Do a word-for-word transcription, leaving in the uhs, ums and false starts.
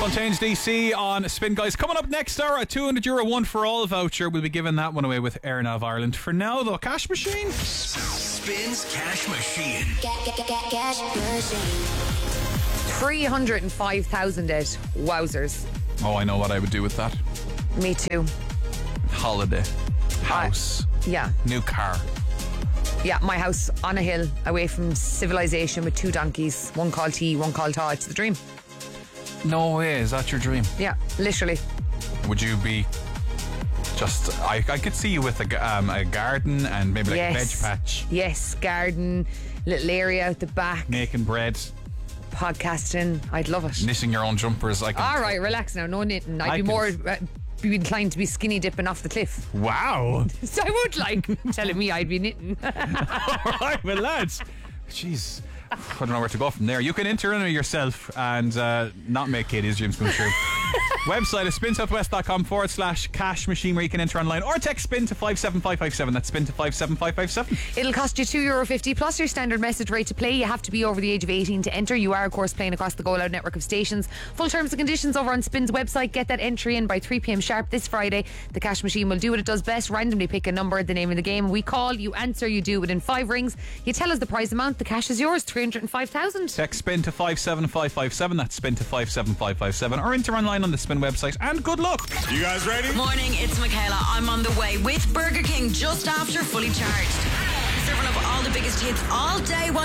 Fontaine's D C on Spin, guys. Coming up next hour, a two hundred euro one for all voucher. We'll be giving that one away with AirNav Ireland. For now, though, cash machine. Spin's cash machine. Cash machine. three hundred five thousand Ed. Wowzers. Oh, I know what I would do with that. Me too. Holiday. House. Uh, yeah. New car. Yeah, my house on a hill, away from civilization, with two donkeys. One called T, one called Ta. It's the dream. No way, is that your dream? Yeah, literally. Would you be just... I, I could see you with a, g- um, a garden and maybe like Yes. a veg patch. Yes, garden, little area out the back, Making bread, podcasting. I'd love it. knitting your own jumpers. I can, All right, relax now. No knitting. I'd I be can- more uh, be inclined to be skinny dipping off the cliff. Wow. So I would like telling me I'd be knitting. All right, well, lads. Jeez. I don't know where to go from there. You can enter in yourself and uh, not make Katie's dreams come true. Website is spin southwest.com forward slash cash machine, where you can enter online, or text spin to five seven five five seven. That's spin to five seven five five seven. It'll cost you two euro fifty plus your standard message rate to play. You have to be over the age of eighteen to enter. You are, of course, playing across the Go Loud network of stations. Full terms and conditions over on Spin's website. Get that entry in by three p.m. sharp this Friday. The cash machine will do what it does best: randomly pick a number, the name of the game. We call, you answer, you do it within five rings. You tell us the prize amount. The cash is yours, three hundred five thousand. Text spin to five seven five five seven. That's spin to five seven five five seven. Or enter online on the Spin website. And good luck. You guys ready? Morning, it's Michaela. I'm on the way with Burger King just after Fully Charged. Serving up all the biggest hits all day.